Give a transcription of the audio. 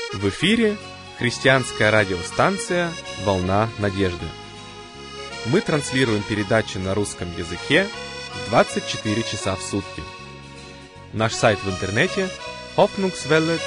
В эфире христианская радиостанция «Волна надежды». Мы транслируем передачи на русском языке 24 часа в сутки. Наш сайт в интернете hoffnungswelle.de